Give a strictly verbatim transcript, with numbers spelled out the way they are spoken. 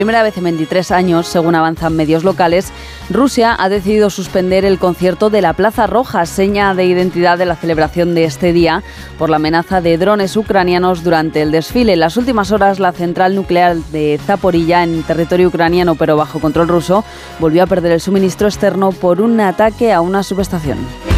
Primera vez en veintitrés años, según avanzan medios locales, Rusia ha decidido suspender el concierto de la Plaza Roja, seña de identidad de la celebración de este día, por la amenaza de drones ucranianos durante el desfile. En las últimas horas, la central nuclear de Zaporilla, en territorio ucraniano pero bajo control ruso, volvió a perder el suministro externo por un ataque a una subestación.